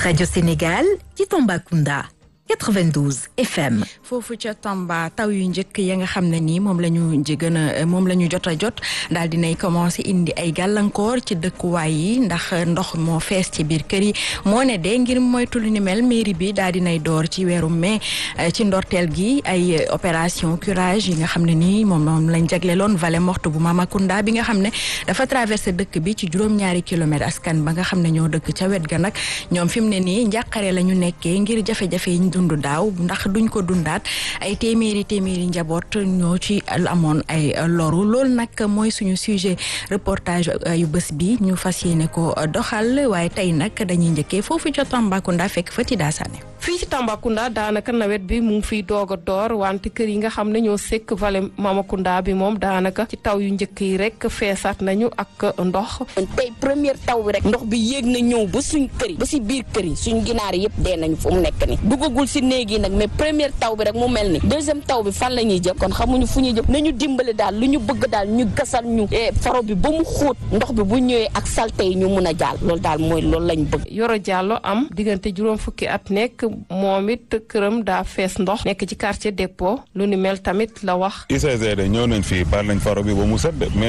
Radio Sénégal ci Tambacounda 92 FM. foofu ca Tamba taw yu njëkk ya nga xam ne nii moom la ñu jot a jot daal dinay commencé indi ay gàllankoor ci dëkkuwaay yi ndax ndox moo fees ci biir kër yi moo ne de ngir moytu lu ni mel mairie bi daal dinay door ci weeru mai ci ndorteel gi ay opération curage yi nga xam ne nii moom lañ jagleeloon vallée morte bu Mamakunda bi nga xam ne dafa traversé dëkk bi ci juróom-ñaari kilomètres askan ba nga xam ne ñoo dëkk ca wet ga nag ñoom fi mu ne nii njàqare la ñu nekkee ngir jafe-jafe yi dundu daaw ndax duñ ko dundaat ay téeméeri njaboot ñoo ci amoon ay loru loolu nag mooy suñu sujet reportage yu bés bi ñu fas yéene ko doxal waaye tey nag dañuy njëkkee foofu ca Tambacounda fekk fa Tida Sané. fii ci Tambacounda daanaka nawet bi mu ngi fiy doog a door wante kër yi nga xam ne ñoo sekk vallée Mamakunda bi moom daanaka ci taw yu njëkk yi rek feesaat nañu ak ndox. tey première taw bi rek ndox bi yéeg na ñëw ba suñ kër yi ba si biir kër yi suñ ginaar yëpp dee nañu fu mu nekk ni duggagul si néeg yi nag mais première taw bi rek mu mel ni deuxième taw bi fan la ñuy jëm kon xamuñu fu ñuy jëm nañu dimbale daal lu ñu bëgg daal ñu gasal ñu faro bi ba mu xóot ndox bi bu ñëwee ak salte yi ñu mun a jàll loolu daal mooy loolu lañ bëgg. Yoro Diallo am diggante juróom fukki at nekk moom it këram daa fees ndox nekk ci quartier dépôt lu ni mel tamit la wax. ICG de ñëw nañ fii baal nañ faro bi ba mu set mais